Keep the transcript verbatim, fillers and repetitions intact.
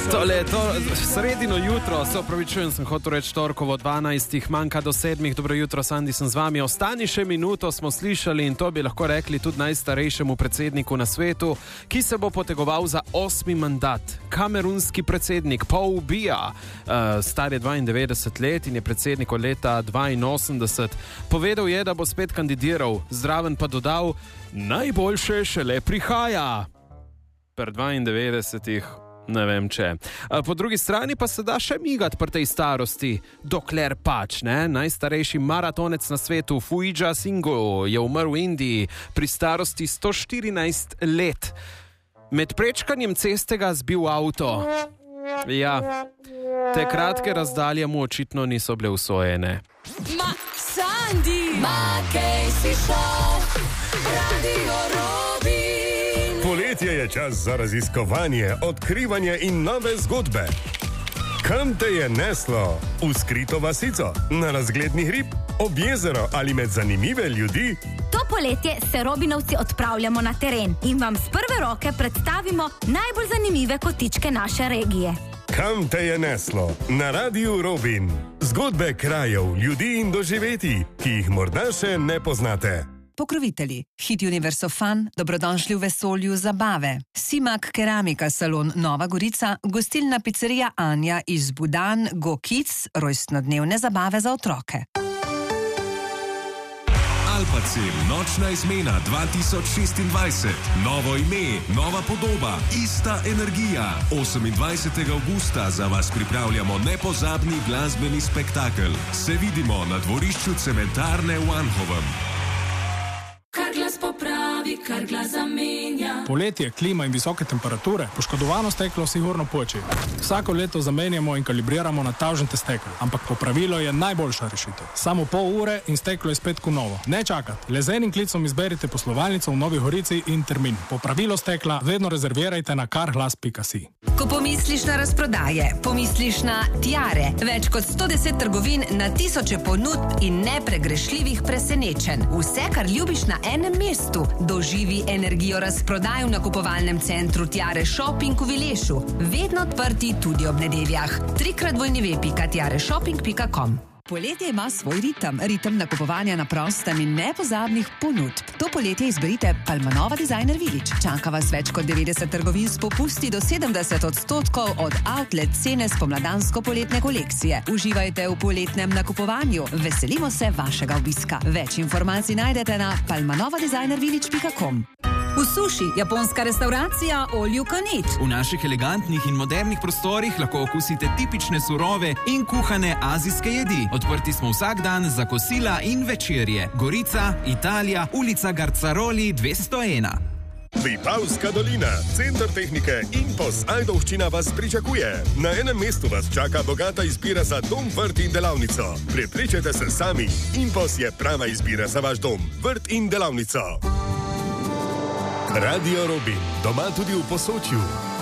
Tole je to sredino jutro, se opravičujem, sem hotel reči torkovo dvanajstih, manjka do sedmih. Dobro jutro, Sandi, sem z vami. Ostani še minuto, smo slišali in to bi lahko rekli tudi najstarejšemu predsedniku na svetu, ki se bo potegoval za osmi mandat. Kamerunski predsednik Paul Biya, uh, star je dvaindevetdeset let in je predsednik od leta dvainosemdeset. Povedal je, da bo spet kandidiral, zraven pa dodal, najboljše šele prihaja. Per dvaindevetdesetih. Ne vem če. Po drugi strani pa se da še migati pri tej starosti, dokler pač, ne? Najstarejši maratonec na svetu, Fuija Singo, je umrl v Indiji pri starosti sto štirinajst let. Med prečkanjem ceste ga zbil avto. Ja, te kratke razdalje mu očitno niso bile usojene. Ma, Sandi! Ma, kaj si šel? Radio Robin! Poletje je čas za raziskovanje, odkrivanje in nove zgodbe. Kam te je neslo? V skrito vasico, na razgledni hrib, ob jezero ali med zanimive ljudi? To poletje se Robinovci odpravljamo na teren in vam z prve roke predstavimo najbolj zanimive kotičke naše regije. Kam te je neslo? Na Radiu Robin. Zgodbe krajev, ljudi in doživetij, ki jih morda še ne poznate. Pokrovitelji. Hit Universo Fun, dobrodošli v vesolju zabave. Simak Keramika salon Nova Gorica, gostilna pizzerija Anja iz Budan, Go Kids, rojstnodnevne zabave za otroke. Alpacil, nočna izmena dva tisoč šestindvajset. Novo ime, nova podoba, ista energija. osemindvajsetega avgusta za vas pripravljamo nepozabni glasbeni spektakel. Se vidimo na dvorišču cementarne v Anhovem. Kar glas popravi, kar glas zamenja. Poletje, klima in visoke temperature, poškodovano steklo sigurno poči. Vsako leto zamenjamo in kalibriramo natavžente steklo, ampak popravilo je najboljša rešitev. Samo pol ure in steklo je spet novo. Ne čakati, le z enim klicom izberite poslovalnico v Novi Gorici in termin. Popravilo stekla vedno rezervirajte na karglas pika si. Ko pomisliš na razprodaje, pomisliš na Tiare. Več kot sto deset trgovin na tisoče ponudb in nepregrešljivih presenečenj. Vse, kar ljubiš na enem mestu. Doživi energijo razprodaj v nakupovalnem centru Tiare Shopping v Vilešu. Vedno odprti tudi ob nedeljah. trikrat w w w pika tiare shopping pika com. Poletje ima svoj ritem, ritem nakupovanja na prostem in nepozabnih ponudb. To poletje izberite Palmanova Designer Village. Čaka vas več kot devetdeset trgovin s popusti do sedemdeset odstotkov od outlet cene spomladansko-poletne kolekcije. Uživajte v poletnem nakupovanju. Veselimo se vašega obiska. Več informacij najdete na palmanova designer village pika com. V Suši, japonska restauracija All You Can Eat. V naših elegantnih in modernih prostorih lahko okusite tipične surove in kuhane azijske jedi. Odprti smo vsak dan za kosila in večerje. Gorica, Italija, ulica Garcaroli dvesto ena. Vipavska dolina, center tehnike Impos Ajdovščina vas pričakuje. Na enem mestu vas čaka bogata izbira za dom, vrt in delavnico. Prepričajte se sami, Impos je prava izbira za vaš dom, vrt in delavnico. Radio Robin, doma tudi v Posočju.